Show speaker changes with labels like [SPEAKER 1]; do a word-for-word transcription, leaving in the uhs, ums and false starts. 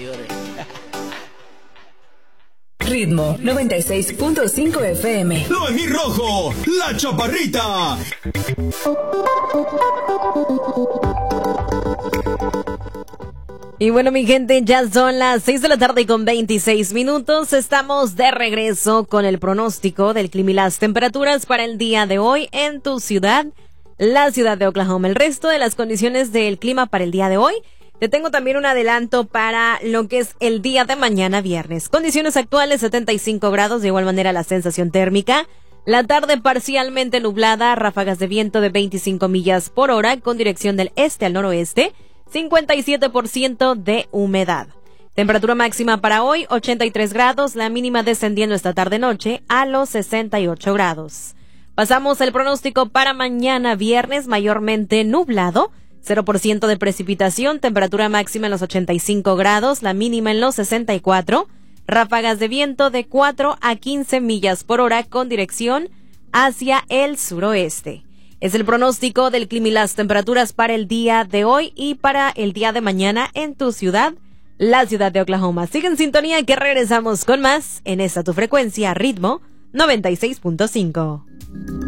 [SPEAKER 1] señores.
[SPEAKER 2] Ritmo noventa y seis punto cinco F M.
[SPEAKER 3] Noemí Rojo, la Chaparrita.
[SPEAKER 4] Y bueno, mi gente, ya son las seis de la tarde con veintiséis minutos. Estamos de regreso con el pronóstico del clima y las temperaturas para el día de hoy en tu ciudad, la ciudad de Oklahoma. El resto de las condiciones del clima para el día de hoy. Te tengo también un adelanto para lo que es el día de mañana viernes. Condiciones actuales, setenta y cinco grados, de igual manera la sensación térmica. La tarde parcialmente nublada, ráfagas de viento de veinticinco millas por hora con dirección del este al noroeste, cincuenta y siete por ciento de humedad. Temperatura máxima para hoy, ochenta y tres grados, la mínima descendiendo esta tarde-noche a los sesenta y ocho grados. Pasamos al pronóstico para mañana viernes, mayormente nublado. cero por ciento de precipitación, temperatura máxima en los ochenta y cinco grados, la mínima en los sesenta y cuatro, ráfagas de viento de cuatro a quince millas por hora con dirección hacia el suroeste. Es el pronóstico del clima y las temperaturas para el día de hoy y para el día de mañana en tu ciudad, la ciudad de Oklahoma. Sigue en sintonía que regresamos con más en esta tu frecuencia Ritmo noventa y seis punto cinco.